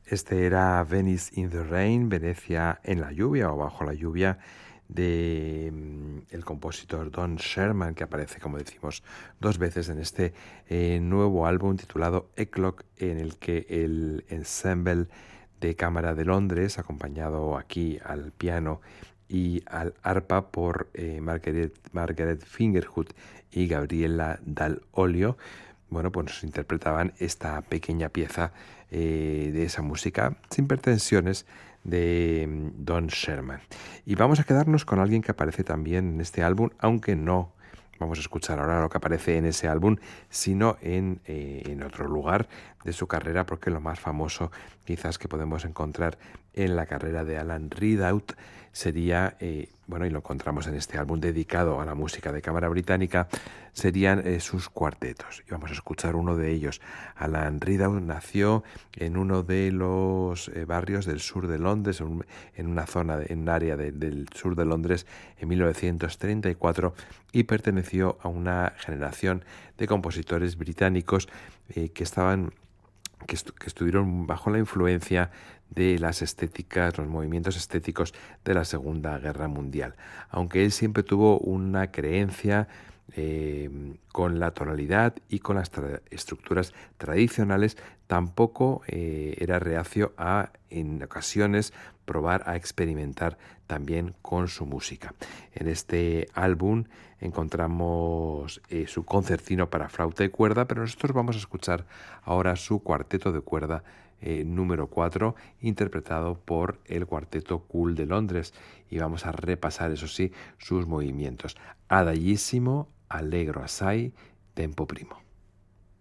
Este era Venice in the Rain, Venecia en la lluvia o bajo la lluvia, de el compositor Don Sherman, que aparece, como decimos, dos veces en este nuevo álbum titulado Eclock, en el que el ensemble de cámara de Londres, acompañado aquí al piano y al arpa por Margaret Fingerhut y Gabriela Dal Olio, bueno, pues nos interpretaban esta pequeña pieza de esa música sin pretensiones de Don Sherman. Y vamos a quedarnos con alguien que aparece también en este álbum, aunque no vamos a escuchar ahora lo que aparece en ese álbum, sino en otro lugar de su carrera, porque lo más famoso quizás que podemos encontrar en la carrera de Alan Ridout sería, bueno, y lo encontramos en este álbum dedicado a la música de cámara británica, serían sus cuartetos. Y vamos a escuchar uno de ellos. Alan Ridout nació en uno de los barrios del sur de Londres, en una zona, en un área del sur de Londres, en 1934, y perteneció a una generación de compositores británicos que estuvieron bajo la influencia de las estéticas, los movimientos estéticos de la Segunda Guerra Mundial. Aunque él siempre tuvo una creencia con la tonalidad y con las estructuras tradicionales, tampoco era reacio a, en ocasiones, probar a experimentar también con su música. En este álbum encontramos su concertino para flauta y cuerda, pero nosotros vamos a escuchar ahora su cuarteto de cuerda número 4, interpretado por el Cuarteto Cool de Londres, y vamos a repasar, eso sí, sus movimientos. Adagissimo, allegro assai, tempo primo.